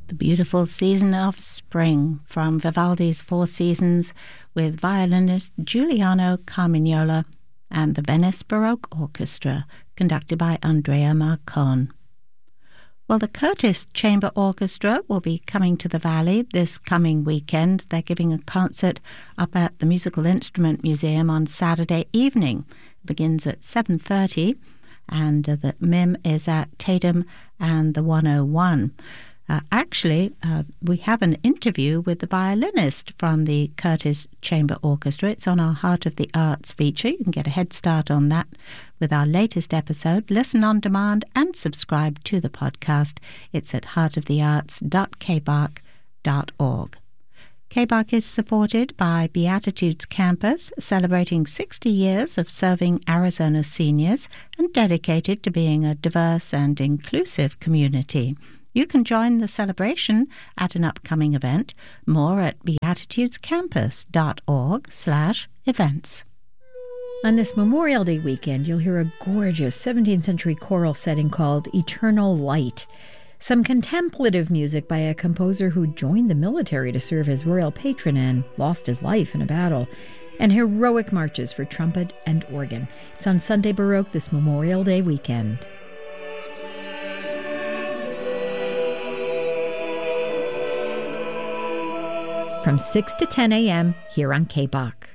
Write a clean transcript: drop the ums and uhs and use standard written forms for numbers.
The beautiful season of spring from Vivaldi's Four Seasons with violinist Giuliano Carmignola and the Venice Baroque Orchestra, conducted by Andrea Marcon. Well, the Curtis Chamber Orchestra will be coming to the Valley this coming weekend. They're giving a concert up at the Musical Instrument Museum on Saturday evening. It begins at 7:30, and the MIM is at Tatum and the 101. We have an interview with the violinist from the Curtis Chamber Orchestra. It's on our Heart of the Arts feature. You can get a head start on that with our latest episode. Listen on demand and subscribe to the podcast. It's at heartofthearts.kbark.org. KBARK is supported by Beatitudes Campus, celebrating 60 years of serving Arizona seniors and dedicated to being a diverse and inclusive community. You can join the celebration at an upcoming event. More at beatitudescampus.org/events. On this Memorial Day weekend, you'll hear a gorgeous 17th century choral setting called Eternal Light. Some contemplative music by a composer who joined the military to serve his royal patron and lost his life in a battle. And heroic marches for trumpet and organ. It's on Sunday Baroque this Memorial Day weekend. From 6 to 10 a.m. here on KBARK.